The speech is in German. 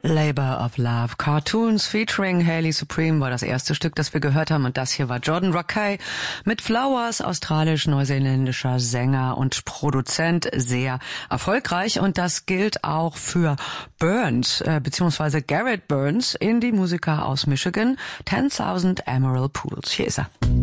Labor of Love. Cartoons featuring Hayley Supreme war das erste Stück, das wir gehört haben. Und das hier war Jordan Rakei mit Flowers, australisch-neuseeländischer Sänger und Produzent, sehr erfolgreich. Und das gilt auch für Burns, beziehungsweise Garrett Burns, Indie-Musiker aus Michigan. 10,000 Emerald Pools. Hier ist er.